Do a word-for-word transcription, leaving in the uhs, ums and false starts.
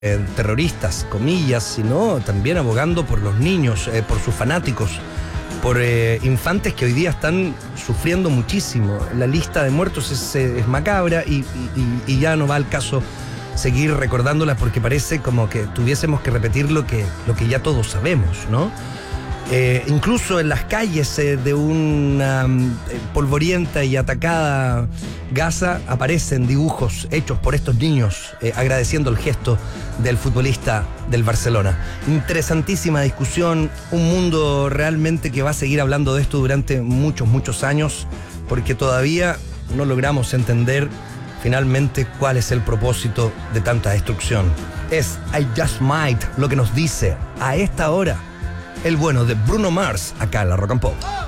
eh, terroristas, comillas, sino también abogando por los niños, eh, por sus fanáticos, por eh, infantes que hoy día están sufriendo muchísimo. La lista de muertos es, es macabra y, y, y ya no va al caso seguir recordándolas porque parece como que tuviésemos que repetir lo que, lo que ya todos sabemos, ¿no? Eh, incluso en las calles eh, de una eh, polvorienta y atacada Gaza aparecen dibujos hechos por estos niños eh, agradeciendo el gesto del futbolista del Barcelona. Interesantísima discusión, un mundo realmente que va a seguir hablando de esto durante muchos, muchos años, porque todavía no logramos entender finalmente cuál es el propósito de tanta destrucción. Es I Just Might lo que nos dice a esta hora el bueno de Bruno Mars acá en la Rock and Pop.